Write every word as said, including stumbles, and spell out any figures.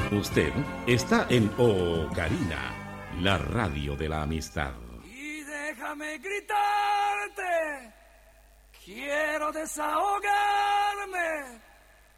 Usted está en Ocarina, la radio de la amistad. Y déjame gritarte, quiero desahogarme.